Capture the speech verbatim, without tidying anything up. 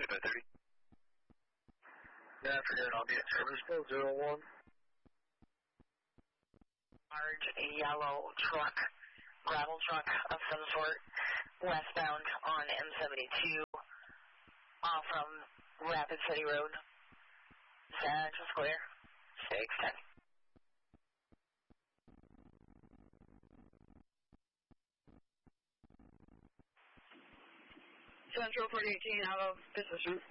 five thirty. Good afternoon, I'll be at service bill zero one. Large yellow truck, gravel truck of some sort, westbound on M seventy-two, off from Rapid City Road. Access clear, six ten. Central forty eighteen out of position.